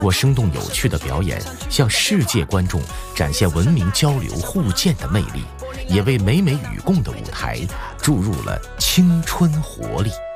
过生动有趣的表演，向世界观众展现文明交流互鉴的魅力，也为美美与共的舞台注入了青春活力。